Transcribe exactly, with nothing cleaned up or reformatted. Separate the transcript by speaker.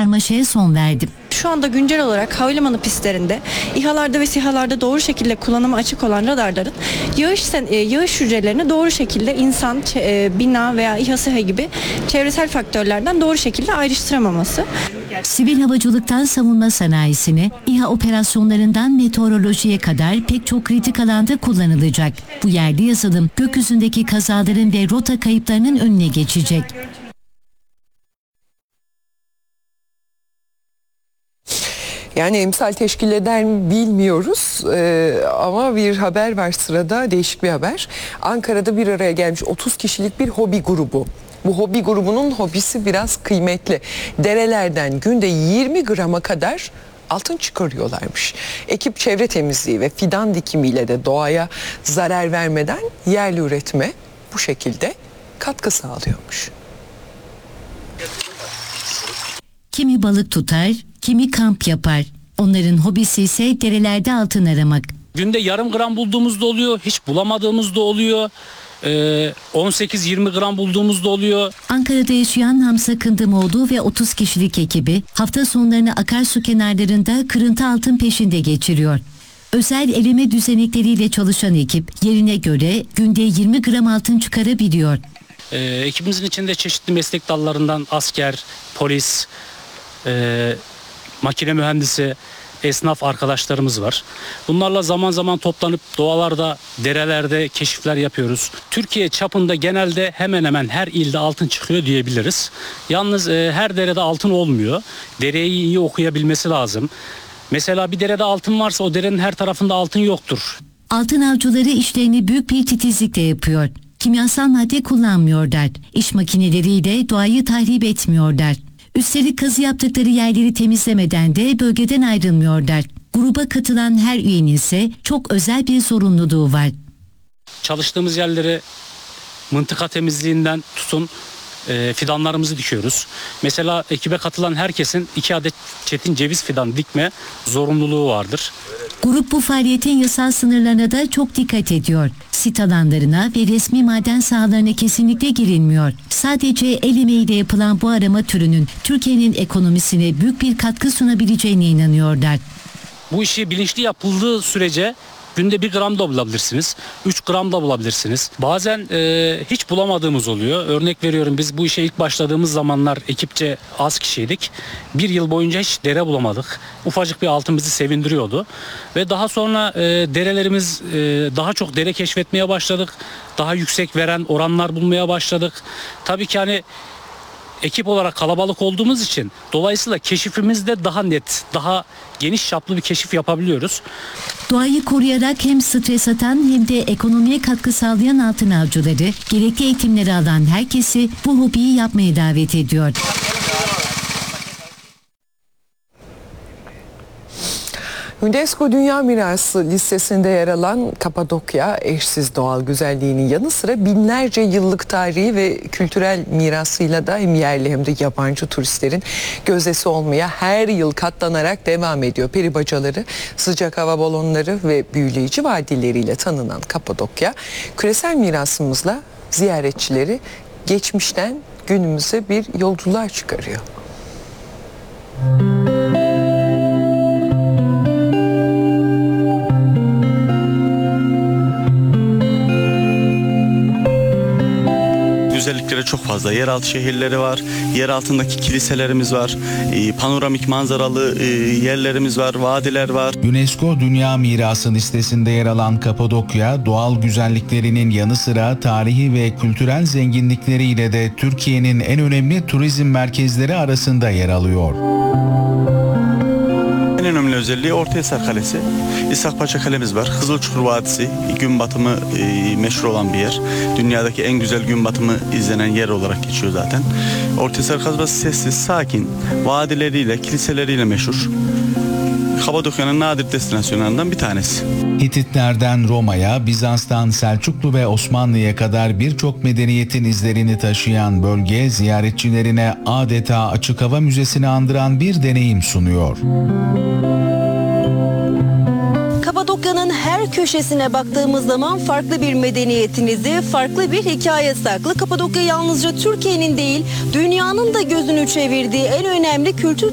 Speaker 1: karmaşaya son verdi.
Speaker 2: Şu anda güncel olarak havalimanı pistlerinde, İHA'larda ve SİHA'larda doğru şekilde kullanıma açık olan radarların yağış, yağış hücrelerini doğru şekilde insan, bina veya İHA SİHA gibi çevresel faktörlerden doğru şekilde ayrıştıramaması.
Speaker 1: Sivil havacılıktan savunma sanayisine, İHA operasyonlarından meteorolojiye kadar pek çok kritik alanda kullanılacak. Bu yerli yazılım gökyüzündeki kazaların ve rota kayıplarının önüne geçecek.
Speaker 3: Yani emsal teşkil eder mi bilmiyoruz ee, ama bir haber var sırada, değişik bir haber. Ankara'da bir araya gelmiş otuz kişilik bir hobi grubu. Bu hobi grubunun hobisi biraz kıymetli. Derelerden günde yirmi grama kadar altın çıkarıyorlarmış. Ekip çevre temizliği ve fidan dikimiyle de doğaya zarar vermeden yerli üretime bu şekilde katkı sağlıyormuş.
Speaker 1: Kimi balık tutar, kimi kamp yapar. Onların hobisi ise derelerde altın aramak.
Speaker 4: Günde yarım gram bulduğumuz da oluyor, hiç bulamadığımız da oluyor. Ee, on sekiz yirmi gram bulduğumuz da oluyor.
Speaker 1: Ankara'da yaşayan Hamza Kındımoğlu ve otuz kişilik ekibi hafta sonlarını akarsu kenarlarında kırıntı altın peşinde geçiriyor. Özel eleme düzenekleriyle çalışan ekip yerine göre günde yirmi gram altın çıkarabiliyor.
Speaker 4: Ee, ekibimizin içinde çeşitli meslek dallarından asker, polis, e, makine mühendisi, esnaf arkadaşlarımız var. Bunlarla zaman zaman toplanıp doğalarda, derelerde keşifler yapıyoruz. Türkiye çapında genelde hemen hemen her ilde altın çıkıyor diyebiliriz. Yalnız e, her derede altın olmuyor. Dereyi iyi okuyabilmesi lazım. Mesela bir derede altın varsa o derenin her tarafında altın yoktur.
Speaker 1: Altın avcıları işlerini büyük bir titizlikle yapıyor. Kimyasal madde kullanmıyorlar. İş makineleriyle doğayı tahrip etmiyorlar. Üstelik kazı yaptıkları yerleri temizlemeden de bölgeden ayrılmıyorlar. Gruba katılan her üyenin ise çok özel bir sorumluluğu var.
Speaker 4: Çalıştığımız yerleri mıntıka temizliğinden tutun e, fidanlarımızı dikiyoruz. Mesela ekibe katılan herkesin iki adet çetin ceviz fidan dikme zorunluluğu vardır.
Speaker 1: Grup bu faaliyetin yasal sınırlarına da çok dikkat ediyor. Sit alanlarına ve resmi maden sahalarına kesinlikle girilmiyor. Sadece el emeğiyle yapılan bu arama türünün Türkiye'nin ekonomisine büyük bir katkı sunabileceğine inanıyorlar.
Speaker 4: Bu işi bilinçli yapıldığı sürece günde bir gram da bulabilirsiniz, üç gram da bulabilirsiniz. Bazen e, hiç bulamadığımız oluyor. Örnek veriyorum, biz bu işe ilk başladığımız zamanlar ekipçe az kişiydik. Bir yıl boyunca hiç dere bulamadık. Ufacık bir altın bizi sevindiriyordu. Ve daha sonra e, derelerimiz e, daha çok dere keşfetmeye başladık. Daha yüksek veren oranlar bulmaya başladık. Tabii ki hani ekip olarak kalabalık olduğumuz için dolayısıyla keşifimiz de daha net, daha geniş çaplı bir keşif yapabiliyoruz.
Speaker 1: Doğayı koruyarak hem stres atan hem de ekonomiye katkı sağlayan altın avcıları gerekli eğitimleri alan herkesi bu hobiyi yapmaya davet ediyor.
Speaker 3: UNESCO Dünya Mirası listesinde yer alan Kapadokya, eşsiz doğal güzelliğinin yanı sıra binlerce yıllık tarihi ve kültürel mirasıyla da hem yerli hem de yabancı turistlerin gözdesi olmaya her yıl katlanarak devam ediyor. Peribacaları, sıcak hava balonları ve büyüleyici vadileriyle tanınan Kapadokya, küresel mirasımızla ziyaretçileri geçmişten günümüze bir yolculuğa çıkarıyor.
Speaker 5: Özellikleri çok fazla. Yeraltı şehirleri var, yer altındaki kiliselerimiz var, panoramik manzaralı yerlerimiz var, vadiler var.
Speaker 6: UNESCO Dünya Mirası listesinde yer alan Kapadokya, doğal güzelliklerinin yanı sıra tarihi ve kültürel zenginlikleriyle de Türkiye'nin en önemli turizm merkezleri arasında yer alıyor.
Speaker 5: En önemli özelliği Ortahisar Kalesi. İshak Paşa Kalemiz var. Kızılçukur Vadisi, gün batımı e, meşhur olan bir yer. Dünyadaki en güzel gün batımı izlenen yer olarak geçiyor zaten. Ortahisar kasabası sessiz, sakin, vadileriyle, kiliseleriyle meşhur. Kapadokya'nın nadir destinasyonlarından bir tanesi.
Speaker 6: Hititlerden Roma'ya, Bizans'tan Selçuklu ve Osmanlı'ya kadar birçok medeniyetin izlerini taşıyan bölge ziyaretçilerine adeta açık hava müzesini andıran bir deneyim sunuyor.
Speaker 7: Kapadokya'nın her köşesine baktığımız zaman farklı bir medeniyetinizi, farklı bir hikaye saklı. Kapadokya yalnızca Türkiye'nin değil, dünyanın da gözünü çevirdiği en önemli kültür